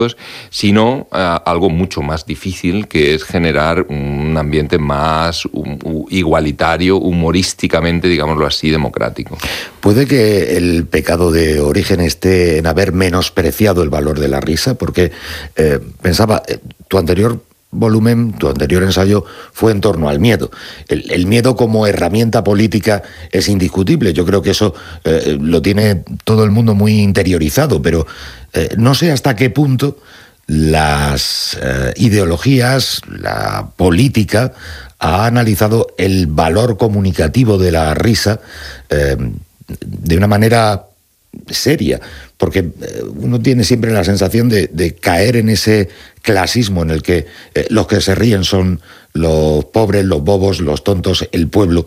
sino algo mucho más difícil, que es generar un ambiente más igualitario, humorísticamente, digámoslo así, democrático. ¿Puede que el pecado de origen esté en haber menospreciado el valor de la risa? Porque pensaba, tu anterior volumen, tu anterior ensayo fue en torno al miedo. El miedo como herramienta política es indiscutible. Yo creo que eso lo tiene todo el mundo muy interiorizado, pero no sé hasta qué punto las ideologías, la política, ha analizado el valor comunicativo de la risa de una manera seria, porque uno tiene siempre la sensación de caer en ese clasismo en el que los que se ríen son los pobres, los bobos, los tontos, el pueblo,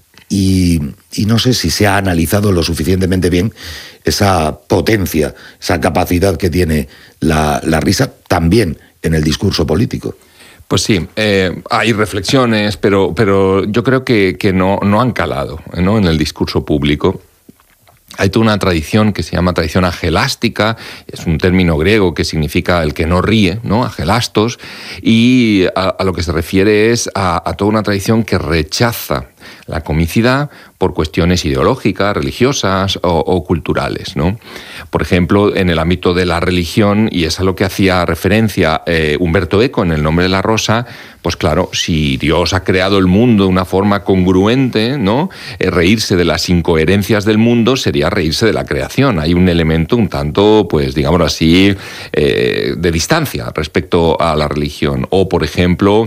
y no sé si se ha analizado lo suficientemente bien esa potencia, esa capacidad que tiene la risa también en el discurso político. Pues sí, hay reflexiones, pero yo creo que no han calado, ¿no?, en el discurso público. Hay toda una tradición que se llama tradición agelástica, es un término griego que significa el que no ríe, ¿no?, agelastos, y a lo que se refiere es a toda una tradición que rechaza la comicidad por cuestiones ideológicas, religiosas o culturales, ¿no? Por ejemplo, en el ámbito de la religión, y es a lo que hacía referencia Humberto Eco en El nombre de la rosa, pues claro, si Dios ha creado el mundo de una forma congruente, ¿no?, reírse de las incoherencias del mundo sería reírse de la creación. Hay un elemento un tanto, pues digámoslo así, de distancia respecto a la religión. O, por ejemplo,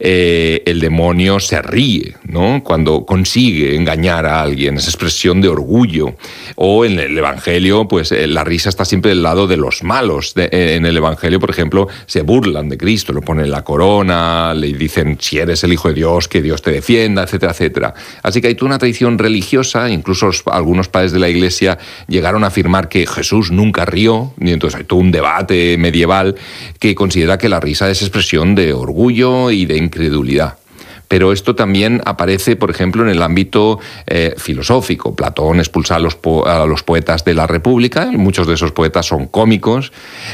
el demonio se ríe, ¿no?, cuando consigue engañar a alguien, esa expresión de orgullo. O en el Evangelio, pues la risa está siempre del lado de los malos. En el Evangelio, por ejemplo, se burlan de Cristo, lo ponen en la corona, le dicen, si eres el Hijo de Dios, que Dios te defienda, etcétera, etcétera. Así que hay toda una tradición religiosa, incluso algunos padres de la Iglesia llegaron a afirmar que Jesús nunca rió, y entonces hay todo un debate medieval que considera que la risa es expresión de orgullo y de incredulidad. Pero esto también aparece, por ejemplo, en el ámbito filosófico. Platón expulsa a los poetas de la República, y muchos de esos poetas son cómicos,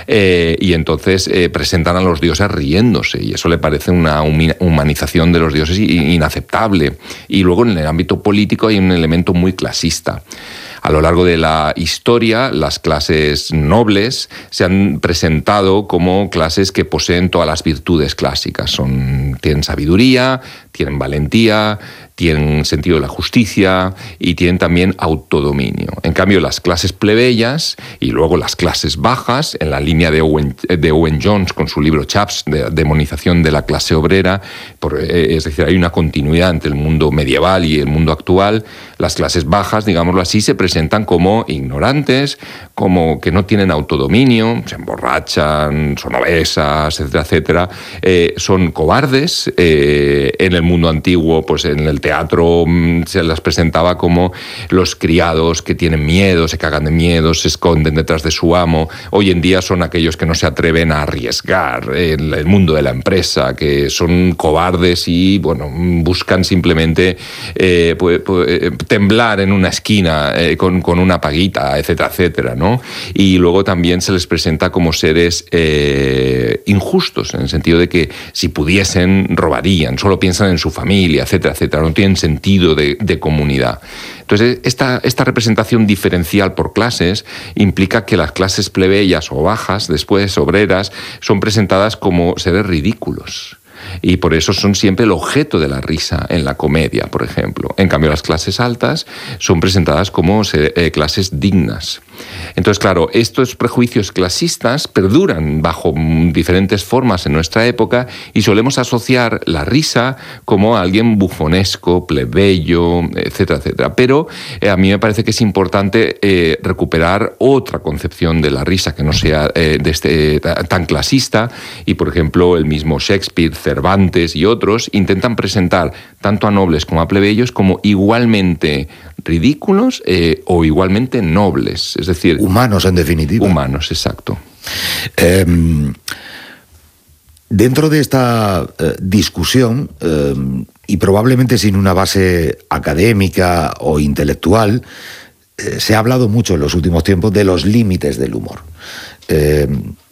y entonces presentan a los dioses riéndose, y eso le parece una humanización de los dioses inaceptable. Y luego en el ámbito político hay un elemento muy clasista. A lo largo de la historia, las clases nobles se han presentado como clases que poseen todas las virtudes clásicas. Tienen sabiduría, tienen valentía, tienen sentido de la justicia y tienen también autodominio. En cambio, las clases plebeyas y luego las clases bajas, en la línea de Owen Jones con su libro Chaps, de demonización de la clase obrera, es decir, hay una continuidad entre el mundo medieval y el mundo actual. Las clases bajas, digámoslo así, se presentan como ignorantes, como que no tienen autodominio, se emborrachan, son obesas, etcétera, etcétera. Son cobardes. En el mundo antiguo, pues en el teatro se las presentaba como los criados que tienen miedo, se cagan de miedo, se esconden detrás de su amo. Hoy en día son aquellos que no se atreven a arriesgar en el mundo de la empresa, que son cobardes y, bueno, buscan simplemente temblar en una esquina con una paguita, etcétera, etcétera, ¿no? Y luego también se les presenta como seres injustos, en el sentido de que si pudiesen, robarían, solo piensan en su familia, etcétera, etcétera, no tienen sentido de comunidad. Entonces, esta representación diferencial por clases implica que las clases plebeyas o bajas, después obreras, son presentadas como seres ridículos. Y por eso son siempre el objeto de la risa en la comedia, por ejemplo. En cambio, las clases altas son presentadas como clases dignas. Entonces, claro, estos prejuicios clasistas perduran bajo diferentes formas en nuestra época y solemos asociar la risa como a alguien bufonesco, plebeyo, etcétera, etcétera. Pero a mí me parece que es importante recuperar otra concepción de la risa que no sea tan clasista, y, por ejemplo, el mismo Shakespeare, Cervantes y otros intentan presentar tanto a nobles como a plebeyos como igualmente ridículos o igualmente nobles. Es decir, humanos, en definitiva. Humanos, exacto. Dentro de esta discusión, y probablemente sin una base académica o intelectual, se ha hablado mucho en los últimos tiempos de los límites del humor.